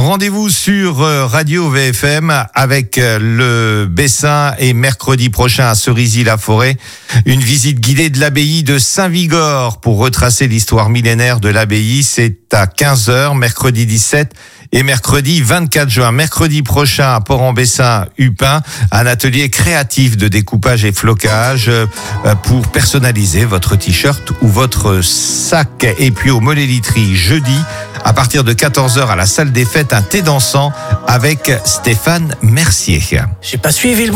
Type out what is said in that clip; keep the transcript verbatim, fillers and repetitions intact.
Rendez-vous sur Radio V F M avec le Bessin et mercredi prochain à Cerisy-la-Forêt, une visite guidée de l'abbaye de Saint-Vigor pour retracer l'histoire millénaire de l'abbaye. C'est à quinze heures, mercredi dix-sept et mercredi vingt-quatre juin. Mercredi prochain à Port-en-Bessin, Upin, un atelier créatif de découpage et flocage pour personnaliser votre t-shirt ou votre sac. Et puis au Mollet-Literie, jeudi, à partir de quatorze heures à la salle des fêtes, un thé dansant avec Stéphane Mercier. J'ai pas suivi le